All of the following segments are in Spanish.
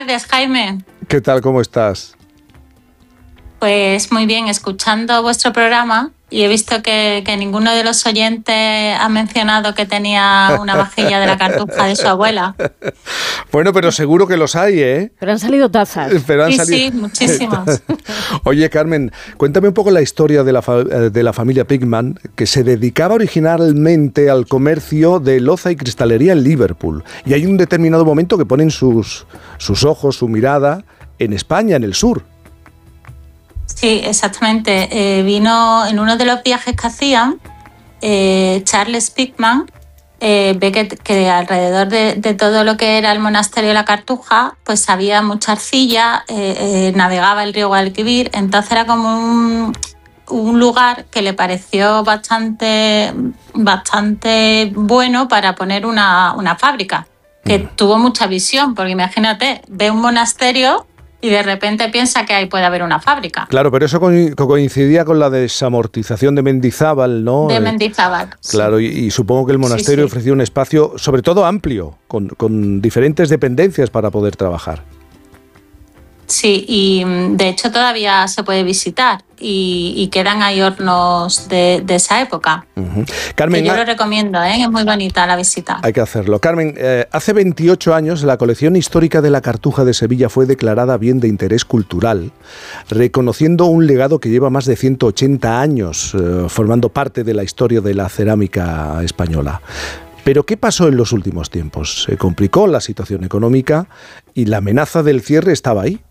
Buenas tardes, Jaime. ¿Qué tal? ¿Cómo estás? Pues muy bien, escuchando vuestro programa y he visto que ninguno de los oyentes ha mencionado que tenía una vajilla de la cartuja de su abuela. Bueno, pero seguro que los hay, ¿eh? Pero han salido tazas. Sí, muchísimas. Oye, Carmen, cuéntame un poco la historia de la familia Pigman, que se dedicaba originalmente al comercio de loza y cristalería en Liverpool. Y hay un determinado momento que ponen sus ojos, su mirada en España, en el sur. Sí, exactamente. Vino en uno de los viajes que hacían, Charles Pigman, ve que alrededor de todo lo que era el monasterio de la Cartuja, pues había mucha arcilla, navegaba el río Guadalquivir, entonces era como un lugar que le pareció bastante bueno para poner una fábrica, que tuvo mucha visión, porque imagínate, ve un monasterio y de repente piensa que ahí puede haber una fábrica. Claro, pero eso coincidía con la desamortización de Mendizábal, ¿no? De Mendizábal. Claro, sí. Y supongo que el monasterio ofrecía un espacio, sobre todo amplio, con diferentes dependencias para poder trabajar. Sí, y de hecho todavía se puede visitar y quedan ahí hornos de esa época. Uh-huh. Carmen, que yo lo recomiendo, es muy bonita la visita. Hay que hacerlo. Carmen, hace 28 años la colección histórica de la Cartuja de Sevilla fue declarada bien de interés cultural, reconociendo un legado que lleva más de 180 años formando parte de la historia de la cerámica española. Pero ¿qué pasó en los últimos tiempos? Se complicó la situación económica y la amenaza del cierre estaba ahí.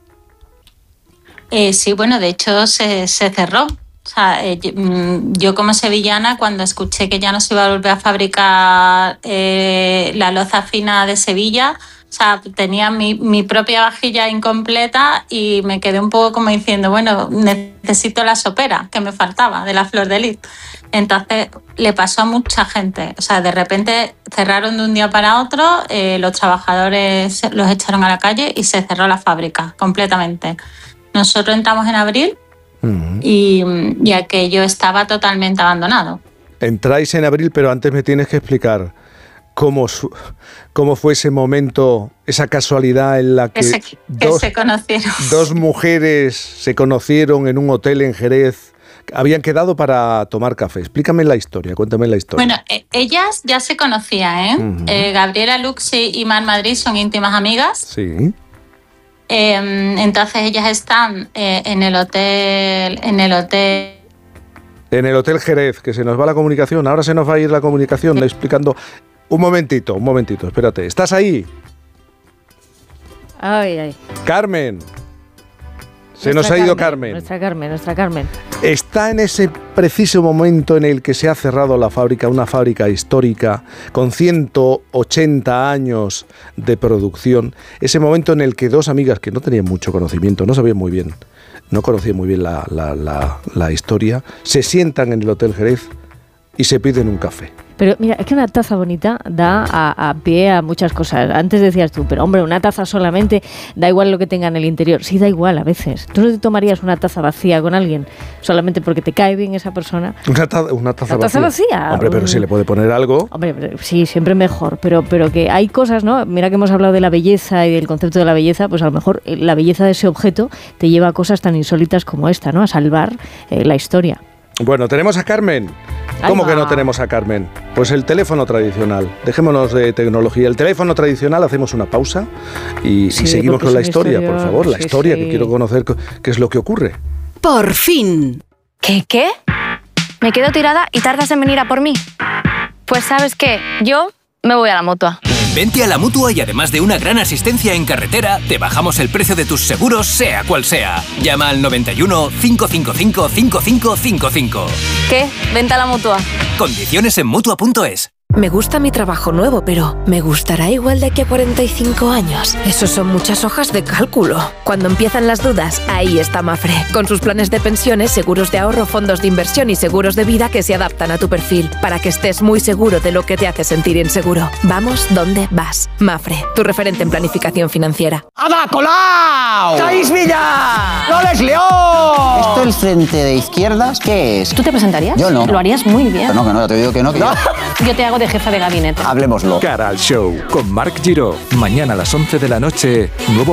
Sí, bueno, de hecho se cerró. O sea, yo como sevillana, cuando escuché que ya no se iba a volver a fabricar la loza fina de Sevilla, o sea, tenía mi propia vajilla incompleta y me quedé un poco como diciendo, bueno, necesito la sopera que me faltaba de la Flor de Lis. Entonces le pasó a mucha gente. O sea, de repente cerraron de un día para otro, los trabajadores los echaron a la calle y se cerró la fábrica completamente. Nosotros entramos en abril y aquello estaba totalmente abandonado. Entráis en abril, pero antes me tienes que explicar cómo fue ese momento, esa casualidad en la que se conocieron. Dos mujeres se conocieron en un hotel en Jerez. Habían quedado para tomar café. Explícame la historia, cuéntame la historia. Bueno, ellas ya se conocían, Gabriela Luxi y Mar Madrid son íntimas amigas. Sí. Entonces ellas están en el hotel Jerez, que se nos va la comunicación. Ahora se nos va a ir la comunicación explicando. Un momentito, espérate. ¿Estás ahí? Ay. Carmen. Se nos ha ido Carmen. Nuestra Carmen. Está en ese preciso momento en el que se ha cerrado la fábrica, una fábrica histórica con 180 años de producción. Ese momento en el que dos amigas que no tenían mucho conocimiento, no sabían muy bien, no conocían muy bien la historia, se sientan en el Hotel Jerez y se piden un café. Pero mira, es que una taza bonita da a pie a muchas cosas. Antes decías tú, pero hombre, una taza solamente, da igual lo que tenga en el interior. Sí, da igual a veces. ¿Tú no te tomarías una taza vacía con alguien solamente porque te cae bien esa persona? Una taza vacía. Hombre, pero si le puede poner algo. Hombre, sí, siempre mejor. Pero que hay cosas, ¿no? Mira que hemos hablado de la belleza y del concepto de la belleza, pues a lo mejor la belleza de ese objeto te lleva a cosas tan insólitas como esta, ¿no? A salvar la historia. Bueno, tenemos a Carmen. ¿Cómo que no tenemos a Carmen? Pues el teléfono tradicional. Dejémonos de tecnología. El teléfono tradicional, hacemos una pausa y seguimos con la historia, por favor. La historia, que quiero conocer qué es lo que ocurre. ¡Por fin! ¿Qué? ¿Me quedo tirada y tardas en venir a por mí? Pues ¿sabes qué? Yo me voy a la Mutua. Vente a la Mutua y además de una gran asistencia en carretera, te bajamos el precio de tus seguros, sea cual sea. Llama al 91 555 5555. ¿Qué? Vente a la Mutua. Condiciones en Mutua.es. Me gusta mi trabajo nuevo, pero ¿me gustará igual de aquí a 45 años? Eso son muchas hojas de cálculo. Cuando empiezan las dudas, ahí está Mafre. Con sus planes de pensiones, seguros de ahorro, fondos de inversión y seguros de vida que se adaptan a tu perfil, para que estés muy seguro de lo que te hace sentir inseguro. Vamos donde vas. Mafre, tu referente en planificación financiera. ¡Ada Colau! ¡Caís Villa! ¡No les León! ¿Esto el frente de izquierdas qué es? ¿Tú te presentarías? Yo no. Lo harías muy bien. Que no, te digo que no. Yo te hago de de jefa de gabinete. Hablemoslo. Cara al show con Marc Giró. Mañana a las 11 de la noche. Nuevo